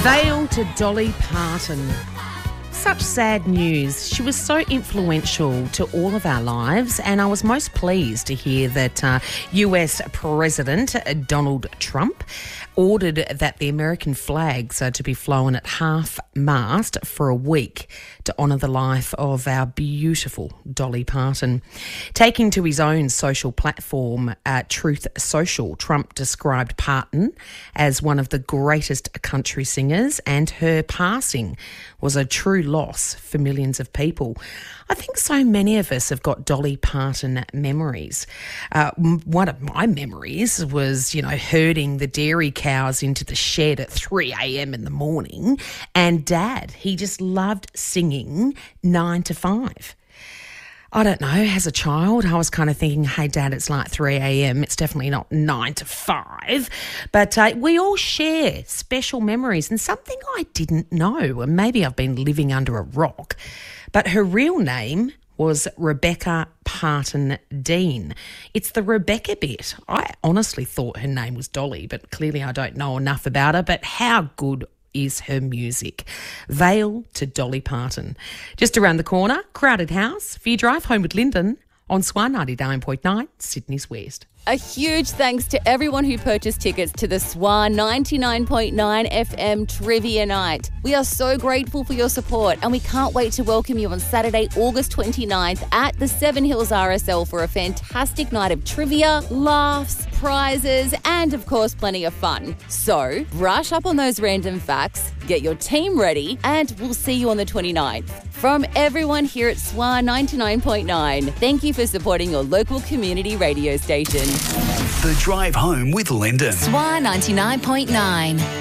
Veil to Dolly Parton. Such sad news. She was so influential to all of our lives, and I was most pleased to hear that US President Donald Trump ordered that the American flags are to be flown at half-mast for a week to honour the life of our beautiful Dolly Parton. Taking to his own social platform, Truth Social, Trump described Parton as one of the greatest country singers, and her passing was a true loss for millions of people. I think so many of us have got Dolly Parton memories. One of my memories was, herding the dairy cows into the shed at 3 a.m. in the morning, and Dad, he just loved singing 9 to 5. I don't know, as a child, I was kind of thinking, hey, Dad, it's like 3 a.m. It's definitely not 9 to 5. But we all share special memories, and something I didn't know, and maybe I've been living under a rock, but her real name was Rebecca Parton Dean. It's the Rebecca bit. I honestly thought her name was Dolly, but clearly I don't know enough about her. But how good is her music? Veil to Dolly Parton. Just around the corner, Crowded House for your drive home with Lyndon on SWAN 99.9, Sydney's West. A huge thanks to everyone who purchased tickets to the SWAN 99.9 FM Trivia Night. We are so grateful for your support, and we can't wait to welcome you on Saturday, August 29th at the Seven Hills RSL for a fantastic night of trivia, laughs, prizes, and of course plenty of fun. So brush up on those random facts, get your team ready, and we'll see you on the 29th. From everyone here at SWAN 99.9, thank you for supporting your local community radio station. The Drive Home with Lyndon. SWAN 99.9.